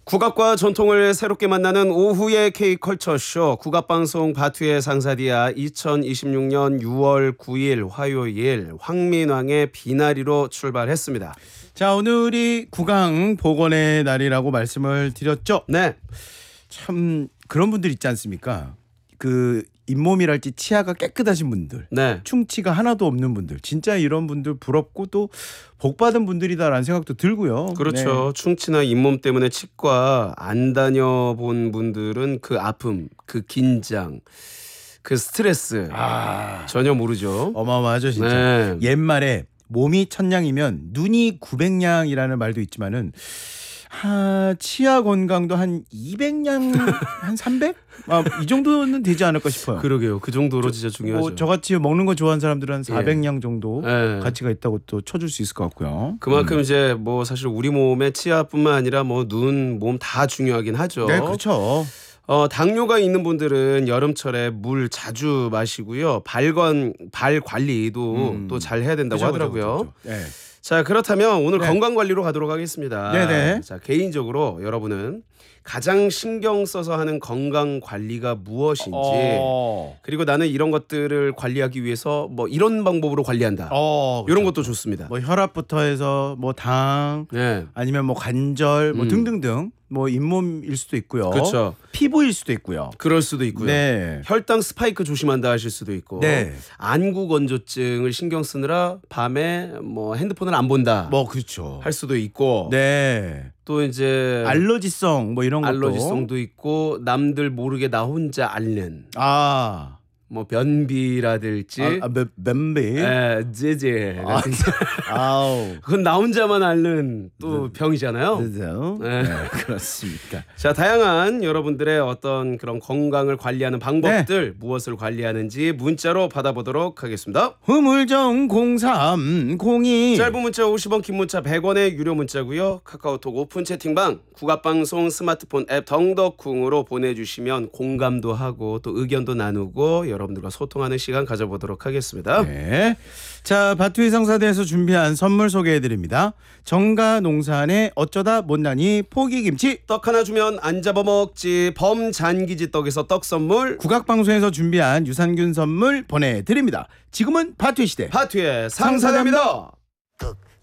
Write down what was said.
국악과 전통을 새롭게 만나는 오후의 K컬처쇼 국악방송 바투의 상사디아 2026년 6월 9일 화요일 황민왕의 비나리로 출발했습니다. 자, 오늘이 국악 복원의 날이라고 말씀을 드렸죠. 네. 참 그런 분들 있지 않습니까? 그 잇몸이랄지 치아가 깨끗하신 분들, 네. 충치가 하나도 없는 분들, 진짜 이런 분들 부럽고 또 복받은 분들이다라는 생각도 들고요. 그렇죠. 네. 충치나 잇몸 때문에 치과 안 다녀본 분들은 그 아픔, 그 긴장, 그 스트레스 전혀 모르죠. 어마어마하죠 진짜. 네. 옛말에 몸이 천냥이면 눈이 900냥이라는 말도 있지만은 치아 건강도 한 200냥, 한 300? 이 정도는 되지 않을까 싶어요. 그러게요. 그 정도로 진짜 중요하죠. 저같이 먹는 거 좋아하는 사람들은 한 400냥 정도 예. 가치가 있다고 또 쳐줄 수 있을 것 같고요. 그만큼 이제 뭐 사실 우리 몸의 치아뿐만 아니라 뭐 눈, 몸 다 중요하긴 하죠. 네, 그렇죠. 당뇨가 있는 분들은 여름철에 물 자주 마시고요. 발 관리도 또 잘 해야 된다고 그죠, 하더라고요. 그죠. 네. 자, 그렇다면 오늘 네. 건강 관리로 가도록 하겠습니다. 네네. 자, 개인적으로 여러분은 가장 신경 써서 하는 건강 관리가 무엇인지 그리고 나는 이런 것들을 관리하기 위해서 뭐 이런 방법으로 관리한다. 그렇죠. 이런 것도 좋습니다. 뭐 혈압부터 해서 뭐 당 네. 아니면 뭐 관절 뭐 등등등 뭐 잇몸일 수도 있고요. 그렇죠. 피부일 수도 있고요. 그럴 수도 있고요. 네. 혈당 스파이크 조심한다 하실 수도 있고 네. 안구 건조증을 신경 쓰느라 밤에 뭐 핸드폰을 안 본다 뭐 그렇죠. 할 수도 있고 네. 또 이제 알러지성 뭐 이런 것도 알러지성도 있고 남들 모르게 나 혼자 앓는 뭐 변비라든지 멤비. 제제 아우. 그건 나 혼자만 앓는 또 병이잖아요. 그죠? 네. 네, 그렇습니까? 자, 다양한 여러분들의 어떤 그런 건강을 관리하는 방법들 무엇을 관리하는지 문자로 받아보도록 하겠습니다. 흐물정 0302 짧은 문자 50원, 긴 문자 100원의 유료 문자고요. 카카오톡 오픈 채팅방, 국악방송 스마트폰 앱 덩덕쿵으로 보내주시면 공감도 하고 또 의견도 나누고 여러분들과 소통하는 시간 가져보도록 하겠습니다. 네. 자, 바투의 상사대에서 준비한 선물 소개해드립니다. 정가농산의 어쩌다 못난이 포기김치, 떡 하나 주면 안 잡아먹지 범잔기지 떡에서 떡 선물, 국악방송에서 준비한 유산균 선물 보내드립니다. 지금은 바투의 시대. 바투의 상사대입니다.